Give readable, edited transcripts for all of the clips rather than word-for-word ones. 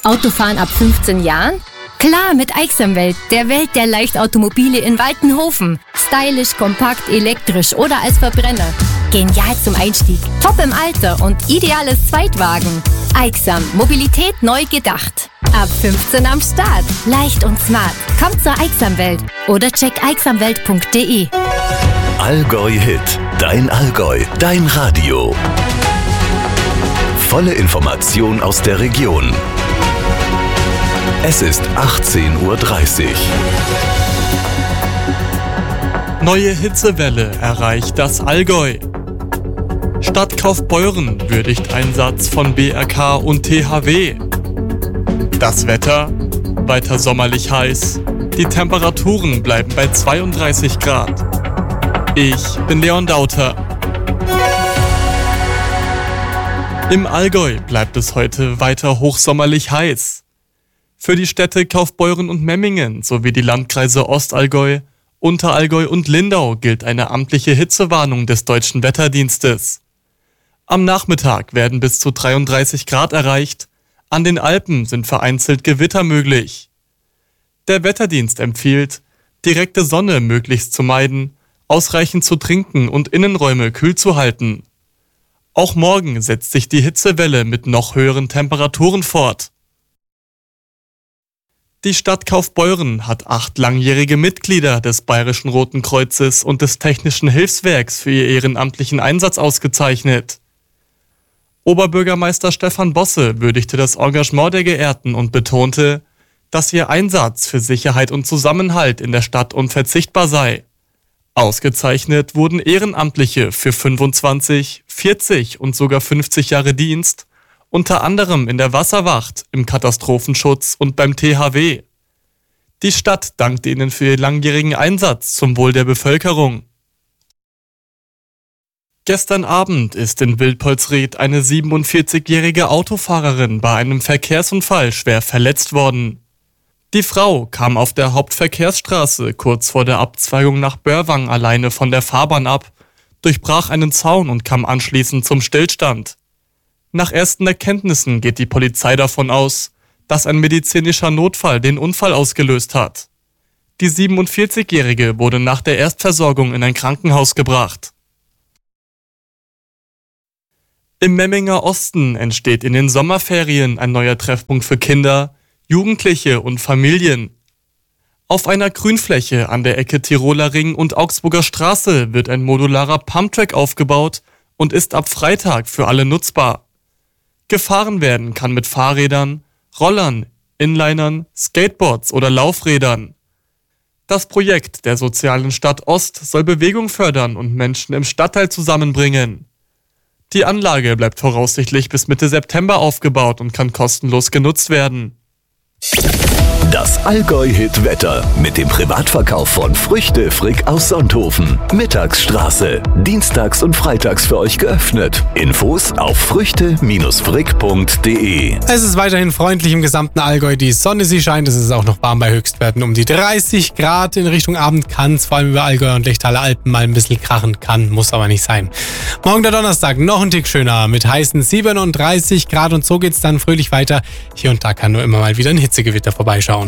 Autofahren ab 15 Jahren? Klar, mit Aixamwelt, der Welt der Leichtautomobile in Waltenhofen. Stylisch, kompakt, elektrisch oder als Verbrenner. Genial zum Einstieg, top im Alter und ideales Zweitwagen. Aixam, Mobilität neu gedacht. Ab 15 am Start. Leicht und smart. Kommt zur Aixamwelt oder check aixamwelt.de. Allgäu Hit. Dein Allgäu. Dein Radio. Volle Information aus der Region. Es ist 18:30 Uhr. Neue Hitzewelle erreicht das Allgäu. Stadt Kaufbeuren würdigt Einsatz von BRK und THW. Das Wetter? Weiter sommerlich heiß. Die Temperaturen bleiben bei 32 Grad. Ich bin Leon Dauter. Im Allgäu bleibt es heute weiter hochsommerlich heiß. Für die Städte Kaufbeuren und Memmingen sowie die Landkreise Ostallgäu, Unterallgäu und Lindau gilt eine amtliche Hitzewarnung des Deutschen Wetterdienstes. Am Nachmittag werden bis zu 33 Grad erreicht. An den Alpen sind vereinzelt Gewitter möglich. Der Wetterdienst empfiehlt, direkte Sonne möglichst zu meiden, ausreichend zu trinken und Innenräume kühl zu halten. Auch morgen setzt sich die Hitzewelle mit noch höheren Temperaturen fort. Die Stadt Kaufbeuren hat 8 langjährige Mitglieder des Bayerischen Roten Kreuzes und des Technischen Hilfswerks für ihr ehrenamtlichen Einsatz ausgezeichnet. Oberbürgermeister Stefan Bosse würdigte das Engagement der Geehrten und betonte, dass ihr Einsatz für Sicherheit und Zusammenhalt in der Stadt unverzichtbar sei. Ausgezeichnet wurden Ehrenamtliche für 25, 40 und sogar 50 Jahre Dienst, unter anderem in der Wasserwacht, im Katastrophenschutz und beim THW. Die Stadt dankt ihnen für ihren langjährigen Einsatz zum Wohl der Bevölkerung. Gestern Abend ist in Wildpolsried eine 47-jährige Autofahrerin bei einem Verkehrsunfall schwer verletzt worden. Die Frau kam auf der Hauptverkehrsstraße kurz vor der Abzweigung nach Börwang alleine von der Fahrbahn ab, durchbrach einen Zaun und kam anschließend zum Stillstand. Nach ersten Erkenntnissen geht die Polizei davon aus, dass ein medizinischer Notfall den Unfall ausgelöst hat. Die 47-Jährige wurde nach der Erstversorgung in ein Krankenhaus gebracht. Im Memminger Osten entsteht in den Sommerferien ein neuer Treffpunkt für Kinder, Jugendliche und Familien. Auf einer Grünfläche an der Ecke Tiroler Ring und Augsburger Straße wird ein modularer Pumptrack aufgebaut und ist ab Freitag für alle nutzbar. Gefahren werden kann mit Fahrrädern, Rollern, Inlinern, Skateboards oder Laufrädern. Das Projekt der sozialen Stadt Ost soll Bewegung fördern und Menschen im Stadtteil zusammenbringen. Die Anlage bleibt voraussichtlich bis Mitte September aufgebaut und kann kostenlos genutzt werden. Das Allgäu-Hit-Wetter mit dem Privatverkauf von Früchte Frick aus Sonthofen. Mittagsstraße. Dienstags und freitags für euch geöffnet. Infos auf früchte-frick.de. Es ist weiterhin freundlich im gesamten Allgäu. Die Sonne, sie scheint. Es ist auch noch warm bei Höchstwerten um die 30 Grad. In Richtung Abend kann es vor allem über Allgäu und Lechtaler Alpen mal ein bisschen krachen. Kann, muss aber nicht sein. Morgen der Donnerstag noch ein Tick schöner mit heißen 37 Grad. Und so geht's dann fröhlich weiter. Hier und da kann nur immer mal wieder ein Hitzegewitter vorbeischauen.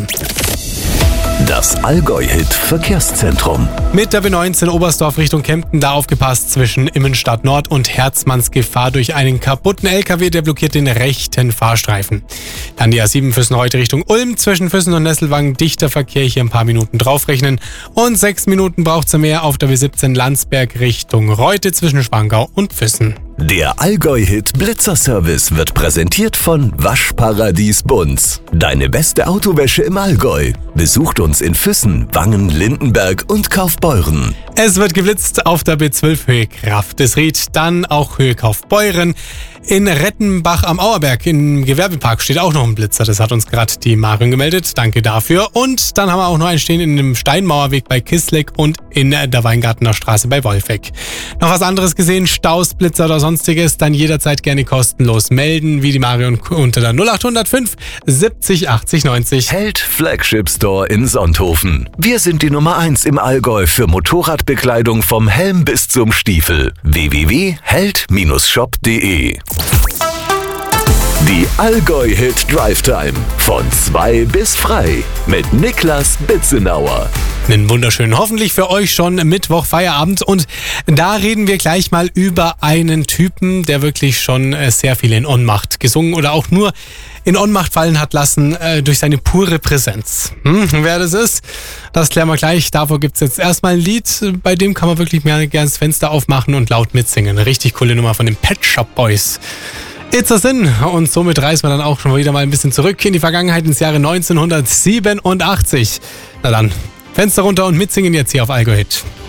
Das Allgäu-Hit-Verkehrszentrum. Mit der B19 Oberstdorf Richtung Kempten, da aufgepasst zwischen Immenstadt Nord und Herzmannsgefahr durch einen kaputten LKW, der blockiert den rechten Fahrstreifen. Dann die A7 Füssen heute Richtung Ulm, zwischen Füssen und Nesselwang dichter Verkehr, hier ein paar Minuten draufrechnen. Und 6 Minuten braucht's mehr auf der B17 Landsberg Richtung Reute zwischen Schwangau und Füssen. Der Allgäu-Hit Blitzerservice wird präsentiert von Waschparadies Bunz. Deine beste Autowäsche im Allgäu. Besucht uns in Füssen, Wangen, Lindenberg und Kaufbeuren. Es wird geblitzt auf der B12 Höhe Kraftesried, dann auch Höhe Kaufbeuren. In Rettenbach am Auerberg im Gewerbepark steht auch noch ein Blitzer. Das hat uns gerade die Marion gemeldet. Danke dafür. Und dann haben wir auch noch einen stehen in dem Steinmauerweg bei Kisleck und in der Weingartener Straße bei Wolfegg. Noch was anderes gesehen? Staus, Blitzer oder sonstiges? Dann jederzeit gerne kostenlos melden, wie die Marion unter der 0805 70 80 90. Held Flagship Store in Sonthofen. Wir sind die Nummer 1 im Allgäu für Motorradbekleidung vom Helm bis zum Stiefel. www.held-shop.de Die Allgäu Hit Drive Time von 2 bis frei mit Niklas Bitzenauer. Einen wunderschönen, hoffentlich für euch schon Mittwoch Feierabend, und da reden wir gleich mal über einen Typen, der wirklich schon sehr viel in Ohnmacht gesungen oder auch nur in Ohnmacht fallen hat lassen durch seine pure Präsenz. Wer das ist, das klären wir gleich. Davor gibt's jetzt erstmal ein Lied, bei dem kann man wirklich gerne das Fenster aufmachen und laut mitsingen. Eine richtig coole Nummer von den Pet Shop Boys. It's a Sin, und somit reisen wir dann auch schon wieder mal ein bisschen zurück in die Vergangenheit, ins Jahre 1987. Na dann, Fenster runter und mitsingen jetzt hier auf Allgäu Hit.